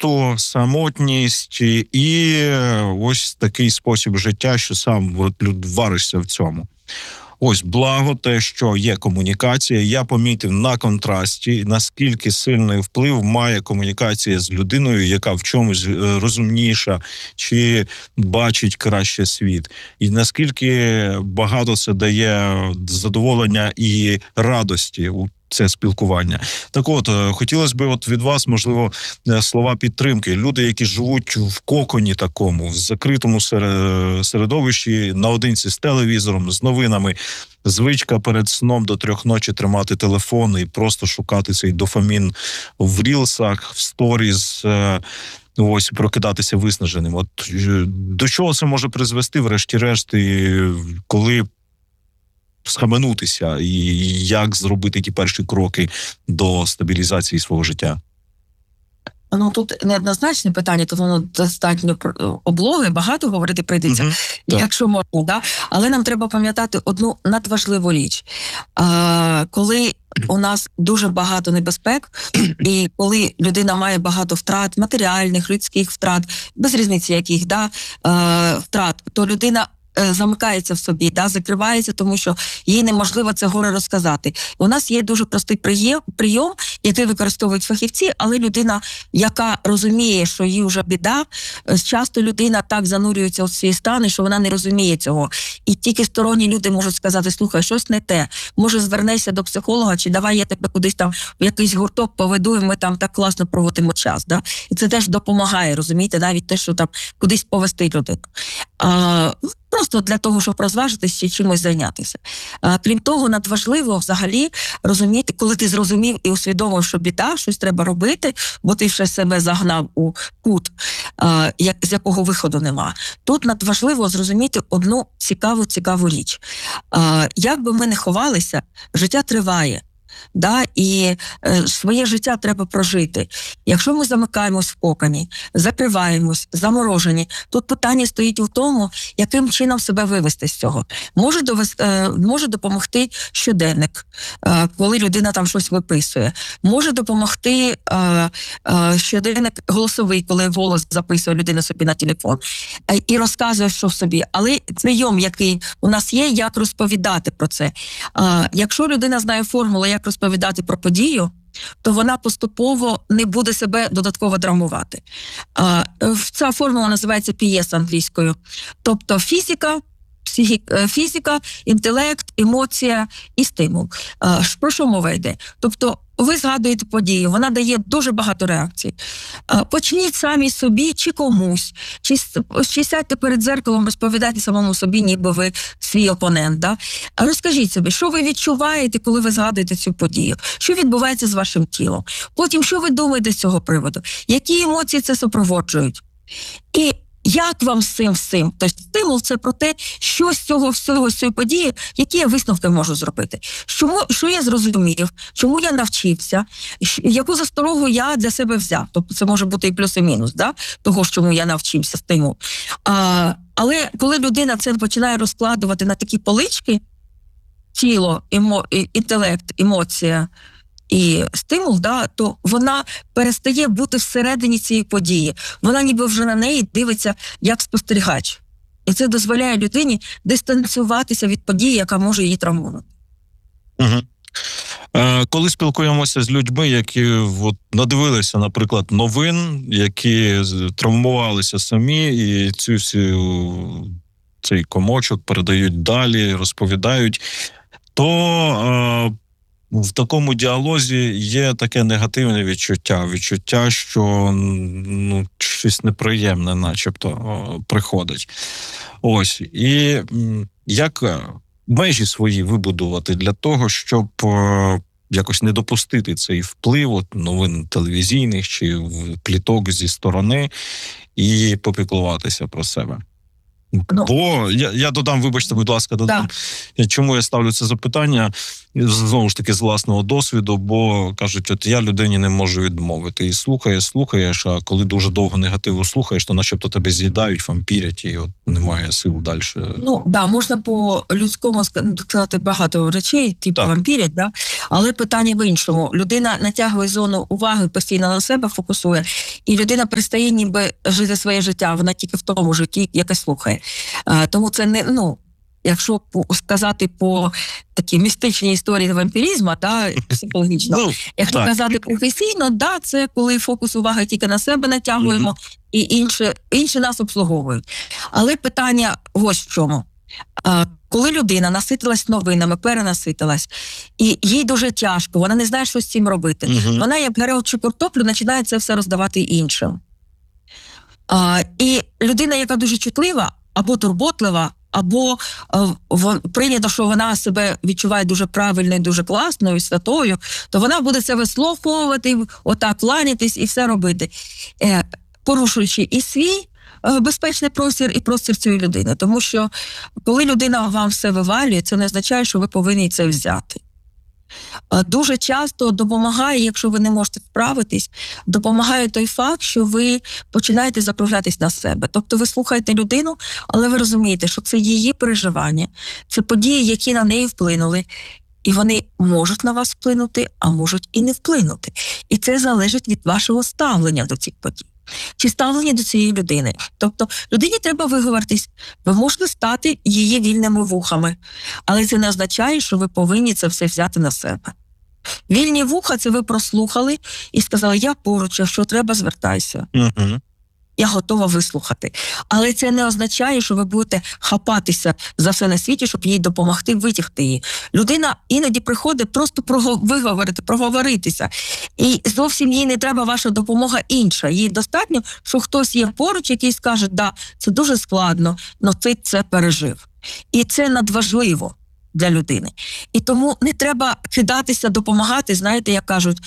самотність і ось такий спосіб життя, що сам варишся в цьому. Ось, благо те, що є комунікація. Я помітив на контрасті, наскільки сильний вплив має комунікація з людиною, яка в чомусь розумніша чи бачить краще світ. І наскільки багато це дає задоволення і радості у це спілкування. Так от, хотілося б від вас, можливо, слова підтримки. Люди, які живуть в коконі такому, в закритому середовищі, наодинці з телевізором, з новинами, звичка перед сном до 3 ночі тримати телефон і просто шукати цей дофамін в рілсах, в сторіз, ось, прокидатися виснаженим. От до чого це може призвести, врешті-решт, коли схаменутися і як зробити ті перші кроки до стабілізації свого життя? Ну, тут неоднозначне питання, тут воно достатньо облоги, багато говорити прийдеться, якщо можна, да? Але нам треба пам'ятати одну надважливу річ. Коли у нас дуже багато небезпек, і коли людина має багато втрат, матеріальних, людських втрат, без різниці яких, да, втрат, то людина замикається в собі, да, закривається, тому що їй неможливо це горе розказати. У нас є дуже простий прийом, який використовують фахівці, але людина, яка розуміє, що їй вже біда, часто людина так занурюється у свої стани, що вона не розуміє цього. І тільки сторонні люди можуть сказати: слухай, щось не те, може звернешся до психолога, чи давай я тебе кудись там в якийсь гурток поведу, і ми там так класно проводимо час. Да? І це теж допомагає, розумієте, навіть те, що там кудись повести людину. Просто для того, щоб розважитися чи чимось зайнятися. Крім того, надважливо взагалі розуміти, коли ти зрозумів і усвідомив, що біда, щось треба робити, бо ти ще себе загнав у кут, з якого виходу нема. Тут надважливо зрозуміти одну цікаву річ. Як би ми не ховалися, життя триває. Да, і своє життя треба прожити. Якщо ми замикаємось в коконі, закриваємось, заморожені, тут питання стоїть у тому, яким чином себе вивести з цього. Може допомогти щоденник, коли людина там щось виписує. Може допомогти щоденник голосовий, коли голос записує людина собі на телефон і розказує, що в собі. Але прийом, який у нас є, як розповідати про це. Якщо людина знає формулу, як розповідати про подію, то вона поступово не буде себе додатково травмувати. Ця формула називається PS англійською. Тобто фізика, інтелект, емоція і стимул. Про що мова йде? Тобто ви згадуєте подію, вона дає дуже багато реакцій. Почніть самі собі чи комусь, чи сядьте перед дзеркалом, розповідайте самому собі, ніби ви свій опонент. Да? Розкажіть собі, що ви відчуваєте, коли ви згадуєте цю подію, що відбувається з вашим тілом. Потім, що ви думаєте з цього приводу, які емоції це супроводжують. І як вам з цим? Тобто стимул – це про те, що з цього всього, з цієї події, які я висновки можу зробити. Що я зрозумів, чому я навчився, яку засторогу я для себе взяв. Тобто це може бути і плюс, і мінус, да? Того, чому я навчився, стимул. Але коли людина це починає розкладувати на такі полички, тіло, інтелект, емоція і стимул, да, то вона перестає бути всередині цієї події. Вона ніби вже на неї дивиться як спостерігач. І це дозволяє людині дистанціюватися від події, яка може її травмувати. Угу. Коли спілкуємося з людьми, які надивилися, наприклад, новин, які травмувалися самі, і цей комочок передають далі, розповідають, то в такому діалозі є таке негативне відчуття, що щось неприємне начебто приходить. Ось. І як межі свої вибудувати для того, щоб якось не допустити цей вплив новин телевізійних чи пліток зі сторони і попіклуватися про себе? Бо я додам, вибачте, будь ласка, чому я ставлю це запитання, знову ж таки, з власного досвіду, бо, кажуть, я людині не можу відмовити. І слухаєш, а коли дуже довго негативу слухаєш, то начебто тебе з'їдають, вампірять, і немає сил далі. Ну, да, можна по-людському сказати багато речей, типу вампірять, да? Але питання в іншому. Людина натягує зону уваги, постійно на себе фокусує, і людина перестає ніби жити своє життя, вона тільки в тому житті, яке слухає. Тому це не, якщо сказати по такій містичній історії вампіризму, психологічно, якщо казати професійно, це коли фокус уваги тільки на себе натягуємо, і інші нас обслуговують. Але питання ось в чому. Коли людина наситилась новинами, перенаситилась, і їй дуже тяжко, вона не знає, що з цим робити. Вона, як бере оцю картоплю, починає це все роздавати іншим. І людина, яка дуже чутлива, або турботлива, або прийнято, що вона себе відчуває дуже правильною, дуже класною, святою, то вона буде це вислуховувати, отак кланятись і все робити, порушуючи і свій безпечний простір, і простір цієї людини. Тому що, коли людина вам все вивалює, це не означає, що ви повинні це взяти. Дуже часто допомагає, якщо ви не можете справитись, допомагає той факт, що ви починаєте закруглятись на себе. Тобто ви слухаєте людину, але ви розумієте, що це її переживання, це події, які на неї вплинули, і вони можуть на вас вплинути, а можуть і не вплинути. І це залежить від вашого ставлення до цих подій. Чи ставлення до цієї людини. Тобто людині треба виговоритись. Ви можете стати її вільними вухами, але це не означає, що ви повинні це все взяти на себе. Вільні вуха – це ви прослухали і сказали, я поруч, якщо треба, звертайся. Я готова вислухати. Але це не означає, що ви будете хапатися за все на світі, щоб їй допомогти витягти її. Людина іноді приходить просто виговорити, проговоритися. І зовсім їй не треба ваша допомога інша. Їй достатньо, що хтось є поруч, який скаже, да, це дуже складно, але ти це пережив. І це надважливо для людини. І тому не треба кидатися, допомагати, знаєте, як кажуть,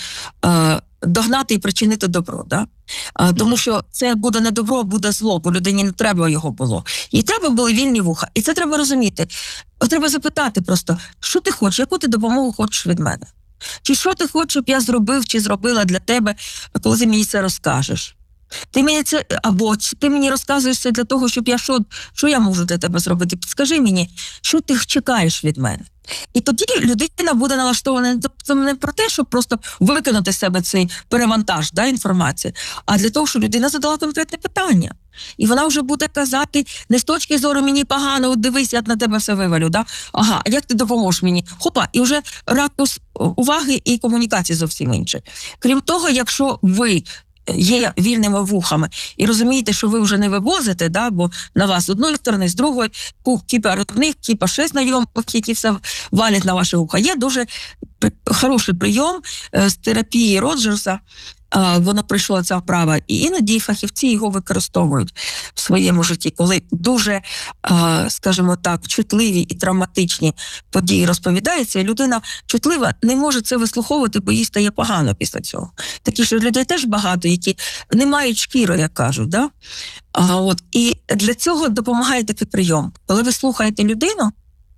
догнати і причинити добро, да? Тому що це буде не добро, буде зло, бо людині не треба його було. Їй треба були вільні вуха. І це треба розуміти. Треба запитати просто, що ти хочеш, яку ти допомогу хочеш від мене? Чи що ти хочеш, щоб я зробив чи зробила для тебе, коли ти мені це розкажеш? Ти мені це, або ти мені розказуєш це для того, щоб я що я можу для тебе зробити? Підскажи мені, що ти чекаєш від мене? І тоді людина буде налаштована не про те, щоб просто викинути з себе цей перевантаж інформації, а для того, щоб людина задала конкретне питання. І вона вже буде казати не з точки зору «мені погано, от дивись, я на тебе все вивалю». Ага, а як ти допоможеш мені? Хопа, і вже ракурс уваги і комунікації зовсім інший. Крім того, якщо ви є вільними вухами і розумієте, що ви вже не вивозите, бо на вас з одної сторони, з другої, кіпа родних, кіпа ще знайомих, які все валять на ваші вуха. Є дуже хороший прийом з терапії Роджерса, воно прийшло ця вправа, і іноді фахівці його використовують в своєму житті, коли дуже, скажімо так, чутливі і травматичні події розповідаються, і людина чутлива не може це вислуховувати, бо їй стає погано після цього. Такі ж людей теж багато, які не мають шкіри, як кажуть. Да? І для цього допомагає такий прийом. Коли ви слухаєте людину,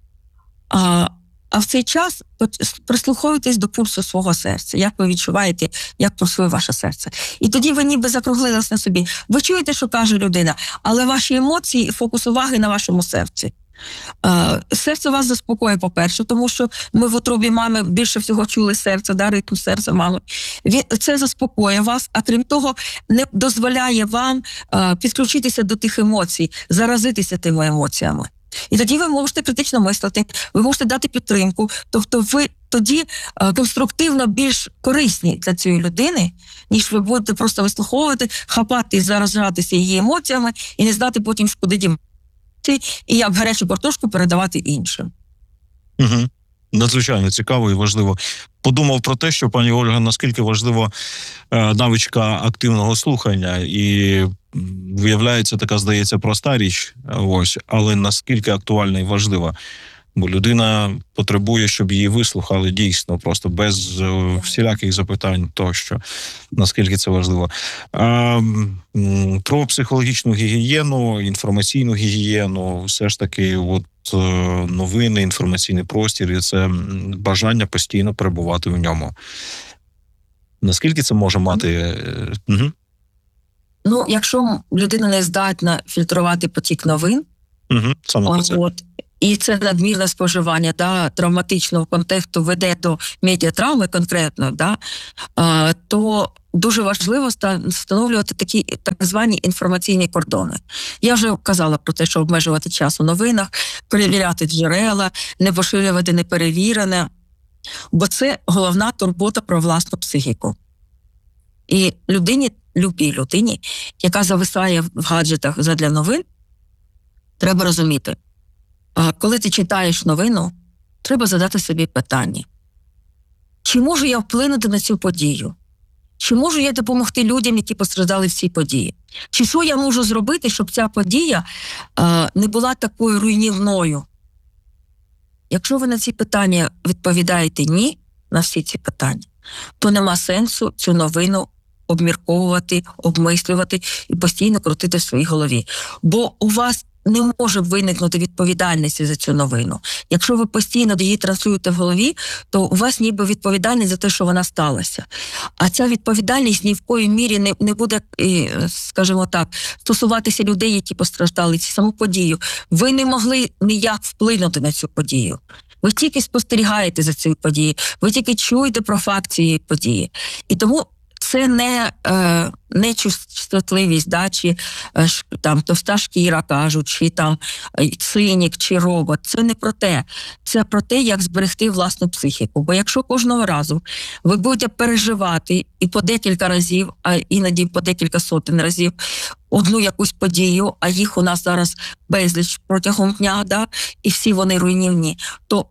а в цей час прислуховуйтесь до пульсу свого серця. Як ви відчуваєте, як пульсує ваше серце. І тоді ви ніби закруглились на собі. Ви чуєте, що каже людина, але ваші емоції і фокус уваги на вашому серці. Серце вас заспокоює, по-перше, тому що ми в утробі мами більше всього чули серце, ритм серця мало. Це заспокоює вас, а крім того, не дозволяє вам підключитися до тих емоцій, заразитися тими емоціями. І тоді ви можете критично мислити, ви можете дати підтримку, тобто ви тоді конструктивно більш корисні для цієї людини, ніж ви будете просто вислуховувати, хапати, заражатися її емоціями і не знати потім, куди дімати, і як гарячу картошку передавати іншим. Угу. Надзвичайно цікаво і важливо. Подумав про те, що, пані Ольга, наскільки важлива навичка активного слухання. І виявляється, така, здається, проста річ, але наскільки актуальна і важлива. Бо людина потребує, щоб її вислухали дійсно, просто без всіляких запитань тощо. Наскільки це важливо. Про психологічну гігієну, інформаційну гігієну, все ж таки, новини, інформаційний простір, і це бажання постійно перебувати в ньому. Наскільки це може мати... Якщо людина не здатна фільтрувати потік новин, Саме про це. От. І це надмірне споживання травматичного контексту веде до медіатравми конкретно, то дуже важливо встановлювати такі так звані інформаційні кордони. Я вже казала про те, що обмежувати час у новинах, перевіряти джерела, не поширювати неперевірене, бо це головна турбота про власну психіку. І любій людині, яка зависає в гаджетах задля новин, треба розуміти, коли ти читаєш новину, треба задати собі питання. Чи можу я вплинути на цю подію? Чи можу я допомогти людям, які постраждали в цій події? Чи що я можу зробити, щоб ця подія не була такою руйнівною? Якщо ви на ці питання відповідаєте ні, на всі ці питання, то нема сенсу цю новину обмірковувати, обмислювати і постійно крутити в своїй голові. Бо у вас не може виникнути відповідальності за цю новину. Якщо ви постійно її транслюєте в голові, то у вас ніби відповідальність за те, що вона сталася. А ця відповідальність ні в коїй мірі не буде, скажімо так, стосуватися людей, які постраждали цю саму подію. Ви не могли ніяк вплинути на цю подію. Ви тільки спостерігаєте за цією подією, ви тільки чуєте про факт цієї події. І тому це не чувствотливість, чи там товста шкіра, кажуть, чи там цинік, чи робот. Це не про те. Це про те, як зберегти власну психіку. Бо якщо кожного разу ви будете переживати і по декілька разів, а іноді по декілька сотень разів одну якусь подію, а їх у нас зараз безліч протягом дня, і всі вони руйнівні, то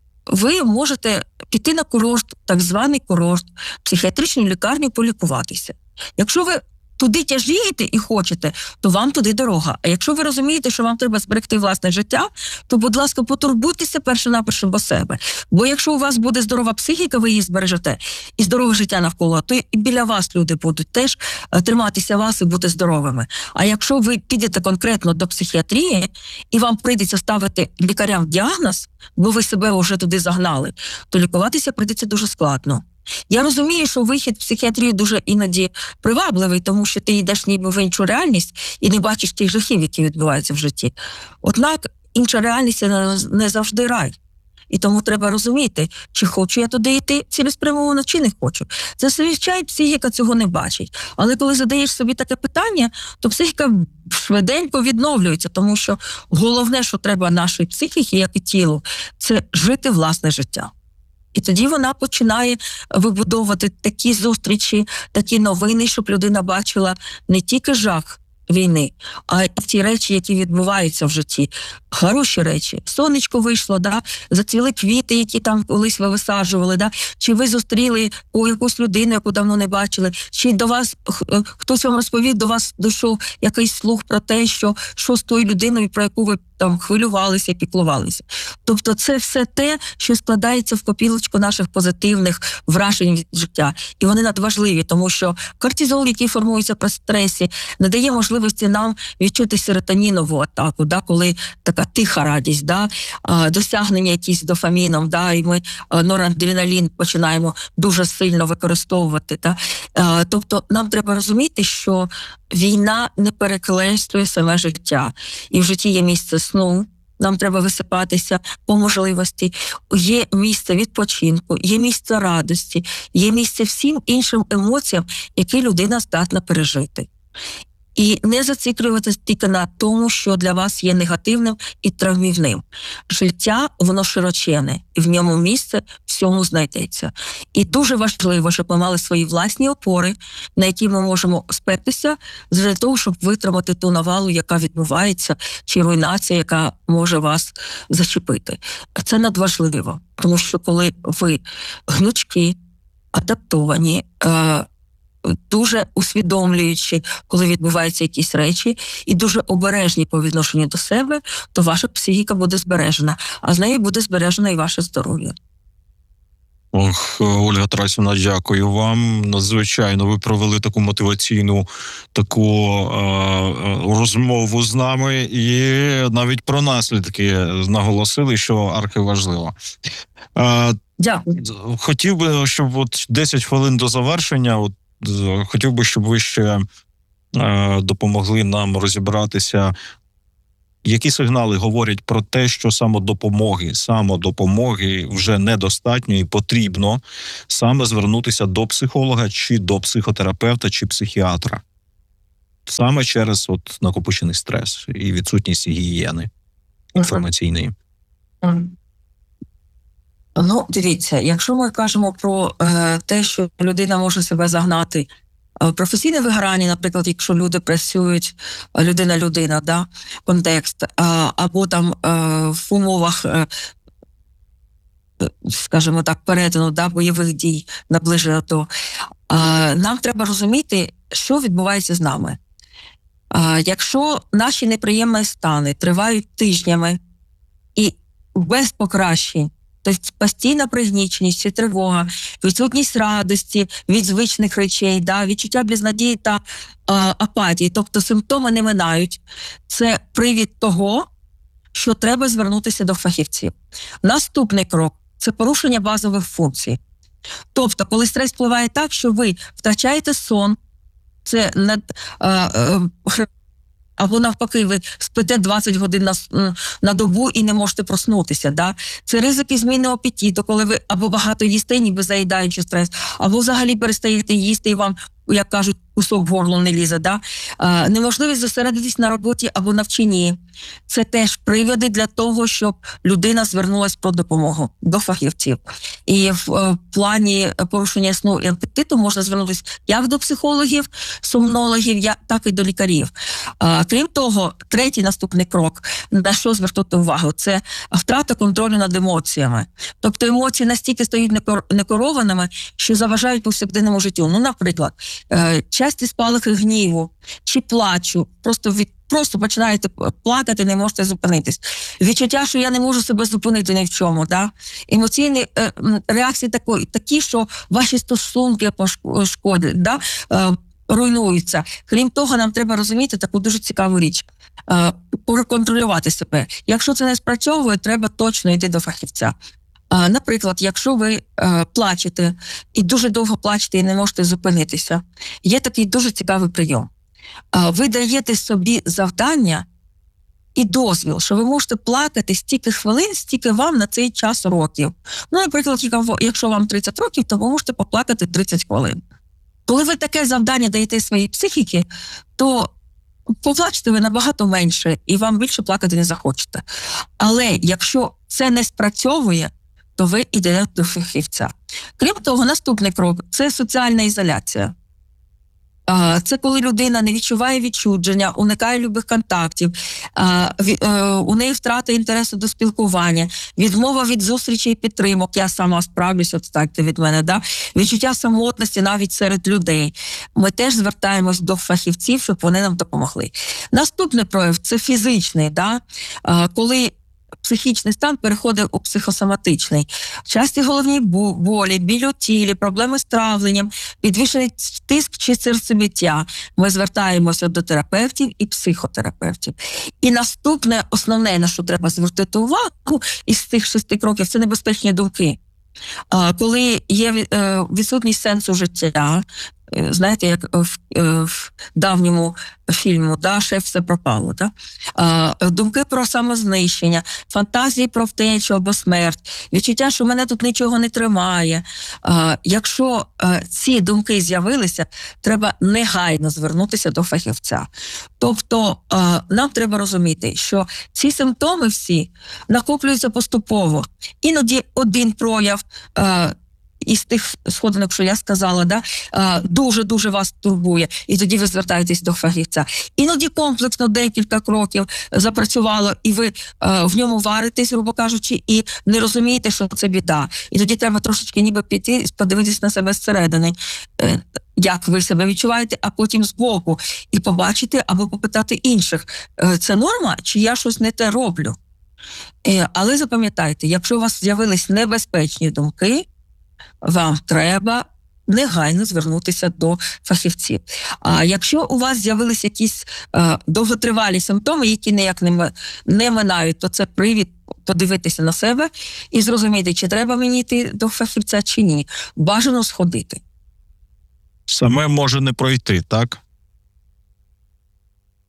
ви можете піти на курорт, так званий курорт, психіатричну лікарню полікуватися. Якщо ви туди тяжієте і хочете, то вам туди дорога. А якщо ви розумієте, що вам треба зберегти власне життя, то, будь ласка, потурбуйтеся перше-наперше про себе. Бо якщо у вас буде здорова психіка, ви її збережете, і здорове життя навколо, то і біля вас люди будуть теж триматися вас і бути здоровими. А якщо ви підете конкретно до психіатрії, і вам прийдеться ставити лікарям діагноз, бо ви себе вже туди загнали, то лікуватися прийдеться дуже складно. Я розумію, що вихід в психіатрію дуже іноді привабливий, тому що ти йдеш ніби в іншу реальність і не бачиш тих жахів, які відбуваються в житті. Однак інша реальність не завжди рай. І тому треба розуміти, чи хочу я туди йти цілеспрямовано, чи не хочу. Це звичайно, психіка цього не бачить. Але коли задаєш собі таке питання, то психіка швиденько відновлюється, тому що головне, що треба нашій психіці, як і тілу, це жити власне життя. І тоді вона починає вибудовувати такі зустрічі, такі новини, щоб людина бачила не тільки жах війни, а й ті речі, які відбуваються в житті. Хороші речі. Сонечко вийшло, зацвіли квіти, які там колись ви висаджували, чи ви зустріли якусь людину, яку давно не бачили, чи до вас, хтось вам розповів, до вас дійшов якийсь слух про те, що з тою людиною, про яку ви там хвилювалися, піклувалися. Тобто це все те, що складається в копілочку наших позитивних вражень від життя. І вони надважливі, тому що кортизол, який формується при стресі, не дає можливості нам відчути серотонінову атаку, коли така тиха радість, досягнення якісь дофаміном, і ми норадреналін починаємо дуже сильно використовувати. Тобто нам треба розуміти, що війна не перекреслює саме життя. І в житті є місце сну, нам треба висипатися по можливості, є місце відпочинку, є місце радості, є місце всім іншим емоціям, які людина здатна пережити. І не зациклюватися тільки на тому, що для вас є негативним і травмівним. Життя, воно широчене, і в ньому місце всьому знайдеться. І дуже важливо, щоб ми мали свої власні опори, на які ми можемо спертися, для того, щоб витримати ту навалу, яка відбувається, чи руйнація, яка може вас зачепити. Це надважливо, тому що коли ви гнучкі, адаптовані, дуже усвідомлюючи, коли відбуваються якісь речі, і дуже обережні по відношенню до себе, то ваша психіка буде збережена, а з нею буде збережено і ваше здоров'я. Ольга Тарасівна, дякую вам. Надзвичайно ви провели таку мотиваційну розмову з нами і навіть про наслідки наголосили, що архиважливо. Дякую. Хотів би, щоб 10 хвилин до завершення, хотів би, щоб ви ще допомогли нам розібратися Які сигнали говорять про те, що самодопомоги вже недостатньо і потрібно саме звернутися до психолога, чи до психотерапевта, чи психіатра? Саме через накопичений стрес і відсутність гігієни інформаційної. Ну, дивіться, якщо ми кажемо про те, що людина може себе загнати професійне вигорання, наприклад, якщо люди працюють людина-людина, да, контекст, або там в умовах, скажімо так, перетину, да, бойових дій наближено до, нам треба розуміти, що відбувається з нами. Якщо наші неприємні стани тривають тижнями і без покращень, тобто постійна пригніченість чи тривога, відсутність радості від звичних речей, да, відчуття безнадії та апатії, тобто симптоми не минають, це привід того, що треба звернутися до фахівців. Наступний крок – це порушення базових функцій. Тобто, коли стрес впливає так, що ви втрачаєте сон, це або навпаки, ви спите 20 годин на добу і не можете проснутися. Да? Це ризики зміни апетиту, коли ви або багато їсте, ніби заїдаючи стрес, або взагалі перестаєте їсти і вам, як кажуть, кусок в горло не лізе. Да? Неможливість зосередитись на роботі або навчанні. Це теж приводи для того, щоб людина звернулася про допомогу до фахівців. І в плані порушення сну і апетиту можна звернутися як до психологів, сомнологів, так і до лікарів. Крім того, третій наступний крок, на що звернути увагу, це втрата контролю над емоціями. Тобто емоції настільки стають некерованими, що заважають повсякденному життю. Ну, наприклад, часті спалахи гніву чи плачу, просто починаєте плакати, не можете зупинитись. Відчуття, що я не можу себе зупинити ні в чому. Да? Емоційні реакції такі, що ваші стосунки пошкодять, да? Руйнуються. Крім того, нам треба розуміти таку дуже цікаву річ. Проконтролювати себе. Якщо це не спрацьовує, треба точно йти до фахівця. Наприклад, якщо ви плачете і дуже довго плачете і не можете зупинитися, є такий дуже цікавий прийом. Ви даєте собі завдання і дозвіл, що ви можете плакати стільки хвилин, стільки вам на цей час років. Ну, наприклад, якщо вам 30 років, то ви можете поплакати 30 хвилин. Коли ви таке завдання даєте своїй психіці, то поплачете ви набагато менше і вам більше плакати не захочете. Але якщо це не спрацьовує, то ви йдете до фахівця. Крім того, наступний крок – це соціальна ізоляція. Це коли людина не відчуває відчудження, уникає любих контактів, у неї втрата інтересу до спілкування, відмова від зустрічей і підтримок, я сама справлюсь, відстаньте від мене, да? Відчуття самотності навіть серед людей. Ми теж звертаємось до фахівців, щоб вони нам допомогли. Наступний прояв – це фізичний, да? Коли психічний стан переходить у психосоматичний. Часті головні болі, біль у тілі, проблеми з травленням, підвищений тиск чи серцебиття. Ми звертаємося до терапевтів і психотерапевтів. І наступне, основне, на що треба звернути увагу із цих 6 кроків, це небезпечні думки. Коли є відсутність сенсу життя, знаєте, як в давньому фільму, да, «Шеф, все пропало». Да? Думки про самознищення, фантазії про втечу або смерть, відчуття, що мене тут нічого не тримає. Якщо ці думки з'явилися, треба негайно звернутися до фахівця. Тобто нам треба розуміти, що ці симптоми всі накоплюються поступово. Іноді один прояв із тих сходинок, що я сказала, да, дуже-дуже вас турбує, і тоді ви звертаєтесь до фахівця. Іноді комплексно декілька кроків запрацювало, і ви в ньому варитесь, грубо кажучи, і не розумієте, що це біда. І тоді треба трошечки ніби піти, подивитись на себе зсередини, як ви себе відчуваєте, а потім збоку, і побачити або попитати інших, це норма, чи я щось не те роблю? Але запам'ятайте, якщо у вас з'явились небезпечні думки, вам треба негайно звернутися до фахівців. А якщо у вас з'явилися якісь довготривалі симптоми, які ніяк не минають, то це привід подивитися на себе і зрозуміти, чи треба мені йти до фахівця, чи ні. Бажано сходити. Саме може не пройти, так?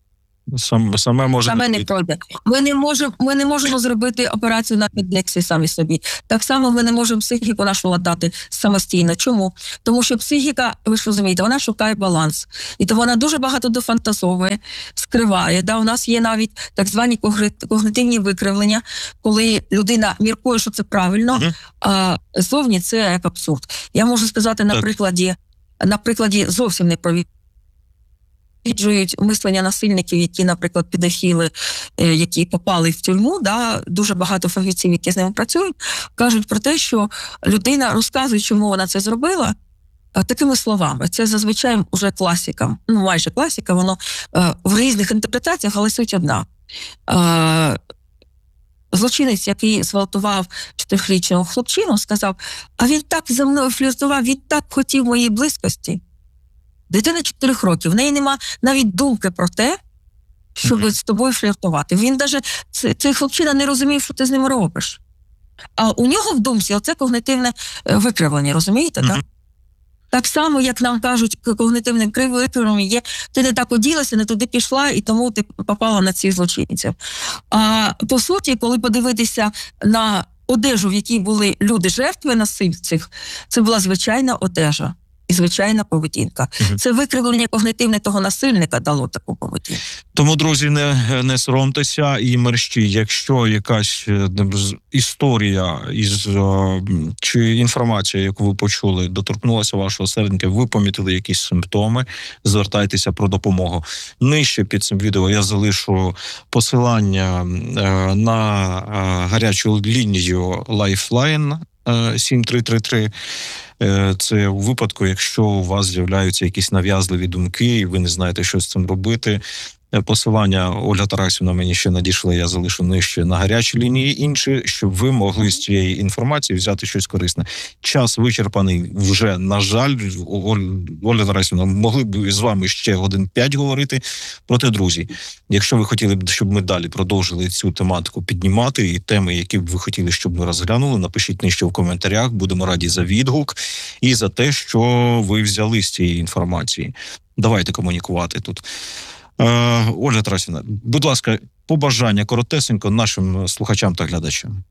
Саме може Саме не пройде. Ми не можемо зробити операцію на підлексі самі собі. Так само ми не можемо психіку нашу ладати самостійно. Чому? Тому що психіка, ви ж розумієте, вона шукає баланс. І то вона дуже багато дофантазовує, скриває. Да? У нас є навіть так звані когнитивні викривлення, коли людина міркує, що це правильно, а зовні це як абсурд. Я можу сказати на прикладі зовсім неправі мислення насильників, які, наприклад, педофіли, які попали в тюрму, да, дуже багато фахівців, які з ними працюють, кажуть про те, що людина розказує, чому вона це зробила, такими словами. Це зазвичай вже класика, майже класика, воно в різних інтерпретаціях, але суть одна. Злочинець, який зґвалтував 4-річного хлопчину, сказав, а він так зі мною фліртував, він так хотів моєї близькості. Дитина 4 років, в неї нема навіть думки про те, щоб з тобою фліртувати. Він навіть, цей хлопчина не розумів, що ти з ним робиш. А у нього в думці оце когнитивне викривлення, розумієте, так? Так само, як нам кажуть, когнитивним викривленням є, ти не так оділася, не туди пішла, і тому ти попала на цих злочинців. А по суті, коли подивитися на одежу, в якій були люди-жертви насильців, це була звичайна одежа і звичайна поведінка. Це викривлення когнитивне того насильника дало таку поведінку. Тому, друзі, не соромтеся і мерщі. Якщо якась історія чи інформація, яку ви почули, доторкнулася вашого серденька, ви помітили якісь симптоми, звертайтеся про допомогу. Нижче під цим відео я залишу посилання на гарячу лінію Lifeline 7333. Це у випадку, якщо у вас з'являються якісь нав'язливі думки, і ви не знаєте, що з цим робити. Посилання Ольга Тарасівна мені ще надійшла, я залишу нижче на гарячій лінії інші, щоб ви могли з цієї інформації взяти щось корисне. Час вичерпаний вже, на жаль. Ольга Тарасівна, могли б з вами ще годин 5 говорити. Проте, друзі, якщо ви хотіли б, щоб ми далі продовжили цю тематику піднімати і теми, які б ви хотіли, щоб ми розглянули, напишіть нижче в коментарях. Будемо раді за відгук і за те, що ви взяли з цієї інформації. Давайте комунікувати тут. Ольга Тарасівна, будь ласка, побажання коротесенько нашим слухачам та глядачам.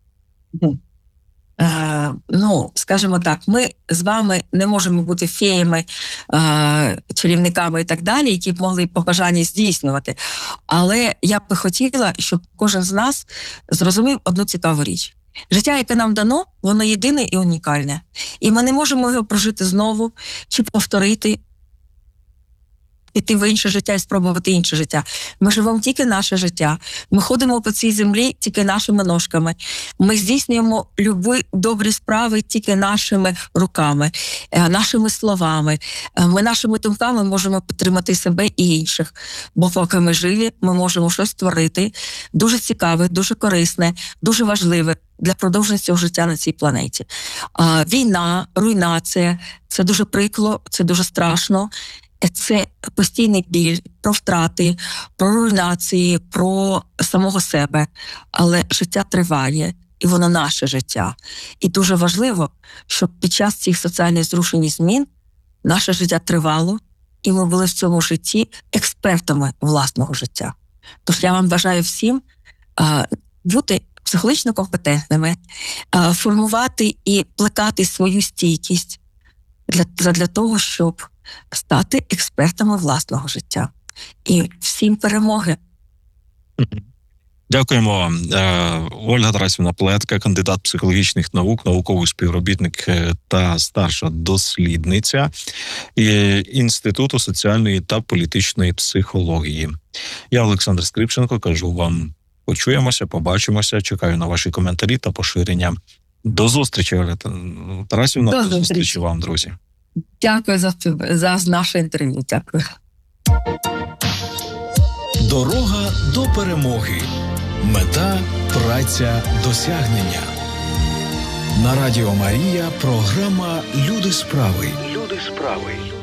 Скажімо так, ми з вами не можемо бути феями, чарівниками і так далі, які б могли побажання здійснювати. Але я б хотіла, щоб кожен з нас зрозумів одну цікаву річ. Життя, яке нам дано, воно єдине і унікальне. І ми не можемо його прожити знову чи повторити, піти в інше життя і спробувати інше життя. Ми живемо тільки наше життя. Ми ходимо по цій землі тільки нашими ножками. Ми здійснюємо любі добрі справи тільки нашими руками, нашими словами. Ми нашими думками можемо підтримати себе і інших. Бо поки ми живі, ми можемо щось створити дуже цікаве, дуже корисне, дуже важливе для продовження цього життя на цій планеті. Війна, руйнація – це дуже прикро, це дуже страшно. Це постійний біль про втрати, про руйнації, про самого себе. Але життя триває, і воно наше життя. І дуже важливо, щоб під час цих соціальних зрушень і змін наше життя тривало, і ми були в цьому житті експертами власного життя. Тож я вам бажаю всім бути психологічно компетентними, формувати і плекати свою стійкість для того, щоб стати експертами власного життя. І всім перемоги. Дякуємо вам. Ольга Тарасівна Плетка, кандидат психологічних наук, науковий співробітник та старша дослідниця Інституту соціальної та політичної психології. Я, Олександр Скрипченко, кажу вам, почуємося, побачимося, чекаю на ваші коментарі та поширення. До зустрічі, Ольга Тарасівна. До зустрічі вам, друзі. Дякую за наше інтерв'ю. Дякую. Дорога до перемоги. Мета, праця, досягнення. На Радіо Марія програма «Люди справи». Люди справи.